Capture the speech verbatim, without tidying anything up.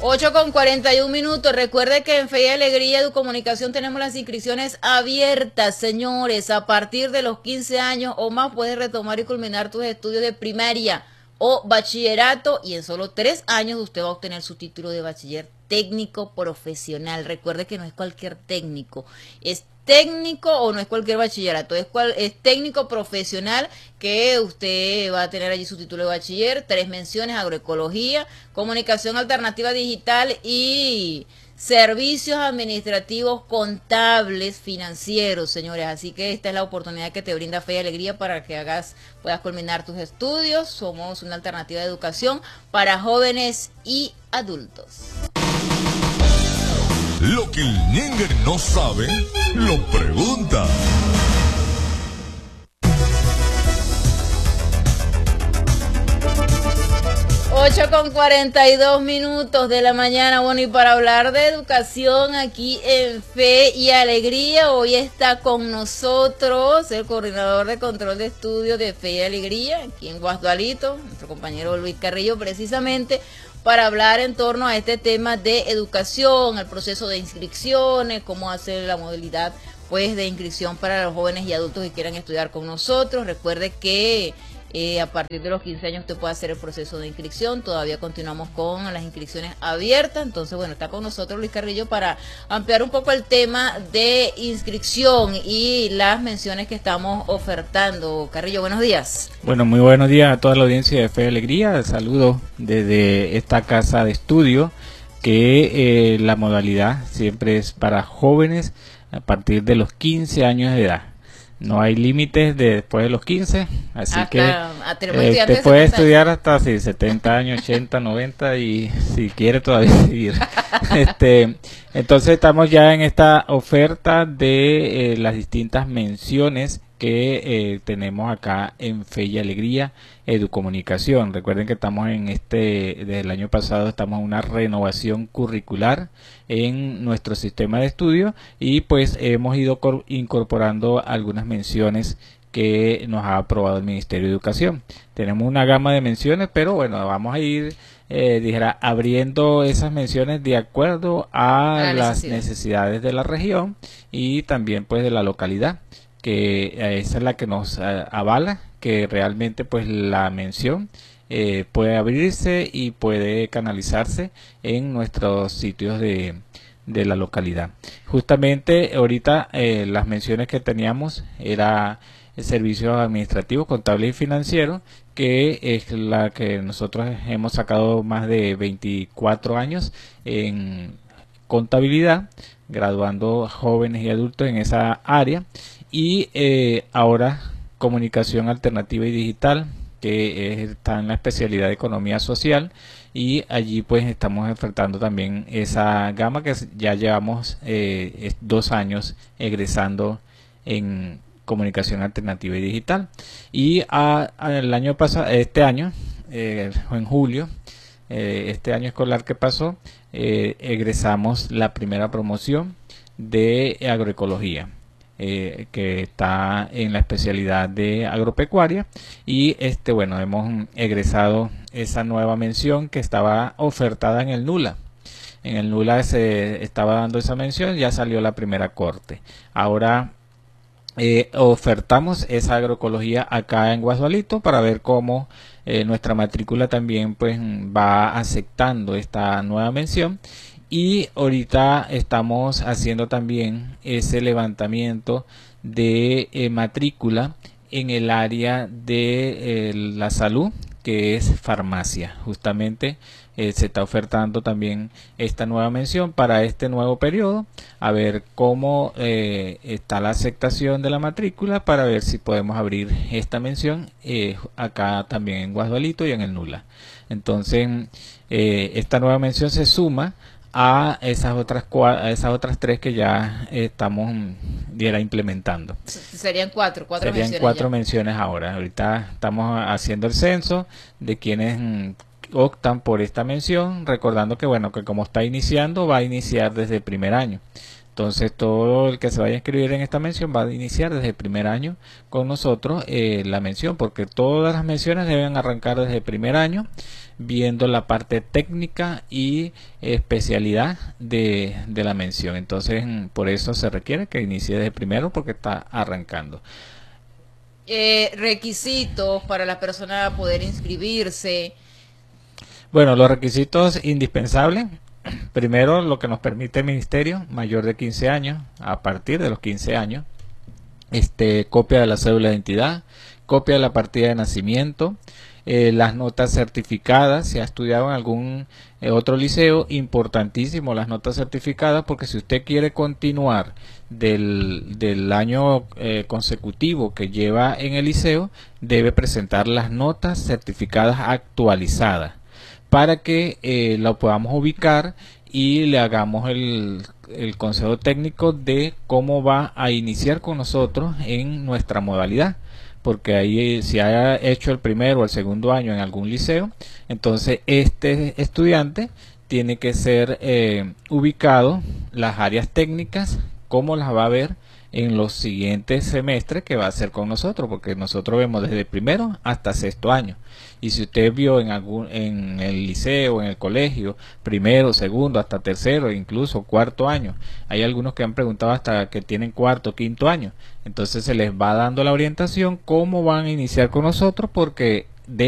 ocho con cuarenta y un minutos. Recuerde que en Fe y Alegría Educomunicación tenemos las inscripciones abiertas, señores. A partir de los quince años o más puedes retomar y culminar tus estudios de primaria o bachillerato, y en solo tres años usted va a obtener su título de bachiller técnico profesional. Recuerde que no es cualquier técnico, es técnico, o no es cualquier bachillerato, es, cual, es técnico profesional, que usted va a tener allí su título de bachiller, tres menciones: agroecología, comunicación alternativa digital y servicios administrativos, contables, financieros, señores. Así que esta es la oportunidad que te brinda Fe y Alegría para que hagas, puedas culminar tus estudios. Somos una alternativa de educación para jóvenes y adultos. Lo que el ñénguer no sabe, lo pregunta. ocho con cuarenta y dos minutos de la mañana. Bueno, y para hablar de educación aquí en Fe y Alegría, hoy está con nosotros el coordinador de control de estudios de Fe y Alegría, aquí en Guasdualito, nuestro compañero Luis Carrillo, precisamente para hablar en torno a este tema de educación, el proceso de inscripciones, cómo hacer la modalidad pues de inscripción para los jóvenes y adultos que quieran estudiar con nosotros. Recuerde que Eh, a partir de los quince años usted puede hacer el proceso de inscripción. Todavía continuamos con las inscripciones abiertas. Entonces, bueno, está con nosotros Luis Carrillo para ampliar un poco el tema de inscripción y las menciones que estamos ofertando. Carrillo, buenos días. Bueno, muy buenos días a toda la audiencia de Fe y Alegría. Saludos desde esta casa de estudio, que eh, la modalidad siempre es para jóvenes a partir de los quince años de edad. No hay límites de después de los quince, así hasta, que eh, te puede estudiar hasta sí, setenta años, ochenta, noventa, y si quiere todavía seguir. este, entonces estamos ya en esta oferta de eh, las distintas menciones que eh, tenemos acá en Fe y Alegría Educomunicación. Recuerden que estamos en este, desde el año pasado estamos en una renovación curricular en nuestro sistema de estudio, y pues hemos ido incorporando algunas menciones que nos ha aprobado el Ministerio de Educación. Tenemos una gama de menciones, pero bueno, vamos a ir eh, dijera, abriendo esas menciones de acuerdo a, a las necesidad. necesidades de la región y también pues de la localidad, que esa es la que nos uh, avala que realmente pues la mención eh, puede abrirse y puede canalizarse en nuestros sitios de, de la localidad. Justamente ahorita eh, las menciones que teníamos era servicios administrativos, contables y financieros, que es la que nosotros hemos sacado más de veinticuatro años en contabilidad, graduando jóvenes y adultos en esa área. Y eh, ahora comunicación alternativa y digital, que es, está en la especialidad de economía social, y allí pues estamos enfrentando también esa gama que ya llevamos eh, dos años egresando en comunicación alternativa y digital. Y a, a el año pasado, este año, eh, en julio, eh, este año escolar que pasó, eh, egresamos la primera promoción de agroecología. Eh, que está en la especialidad de agropecuaria, y este bueno hemos egresado esa nueva mención que estaba ofertada en el NULA. En el NULA se estaba dando esa mención, ya salió la primera corte. Ahora eh, ofertamos esa agroecología acá en Guasdualito para ver cómo eh, nuestra matrícula también pues va aceptando esta nueva mención. Y ahorita estamos haciendo también ese levantamiento de eh, matrícula en el área de eh, la salud, que es farmacia. Justamente eh, se está ofertando también esta nueva mención para este nuevo periodo, a ver cómo eh, está la aceptación de la matrícula, para ver si podemos abrir esta mención eh, acá también en Guasdualito y en el NULA. Entonces eh, esta nueva mención se suma a esas otras a esas otras tres que ya estamos diera implementando. Serían cuatro, cuatro Serían menciones cuatro ya. menciones ahora. Ahorita estamos haciendo el censo de quienes optan por esta mención, recordando que bueno, que como está iniciando, va a iniciar desde el primer año. Entonces todo el que se vaya a inscribir en esta mención va a iniciar desde el primer año con nosotros eh, la mención, porque todas las menciones deben arrancar desde el primer año, viendo la parte técnica y especialidad de, de la mención. Entonces por eso se requiere que inicie desde el primero, porque está arrancando. Eh, requisitos para la persona poder inscribirse. Bueno, los requisitos indispensables: primero, lo que nos permite el ministerio, mayor de quince años, a partir de los quince años, este, copia de la cédula de identidad, copia de la partida de nacimiento, eh, las notas certificadas, si ha estudiado en algún eh, otro liceo, importantísimo las notas certificadas, porque si usted quiere continuar del, del año eh, consecutivo que lleva en el liceo, debe presentar las notas certificadas actualizadas, para que eh, lo podamos ubicar y le hagamos el, el consejo técnico de cómo va a iniciar con nosotros en nuestra modalidad, porque ahí si haya hecho el primero o el segundo año en algún liceo, entonces este estudiante tiene que ser eh, ubicado las áreas técnicas, cómo las va a ver en los siguientes semestres que va a hacer con nosotros, porque nosotros vemos desde primero hasta sexto año. Y si usted vio en algún en el liceo, en el colegio, primero, segundo, hasta tercero, incluso cuarto año, hay algunos que han preguntado hasta que tienen cuarto, quinto año, entonces se les va dando la orientación cómo van a iniciar con nosotros, porque